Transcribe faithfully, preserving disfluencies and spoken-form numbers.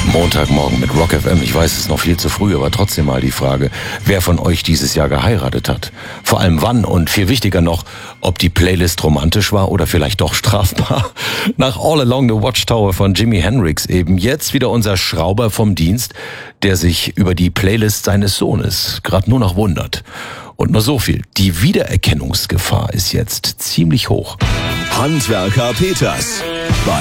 Montagmorgen mit Rock F M. Ich weiß, es ist noch viel zu früh, aber trotzdem mal die Frage, wer von euch dieses Jahr geheiratet hat. Vor allem wann und viel wichtiger noch, ob die Playlist romantisch war oder vielleicht doch strafbar. Nach All Along the Watchtower von Jimi Hendrix eben jetzt wieder unser Schrauber vom Dienst, der sich über die Playlist seines Sohnes gerade nur noch wundert. Und nur so viel, die Wiedererkennungsgefahr ist jetzt ziemlich hoch. Handwerker Peters.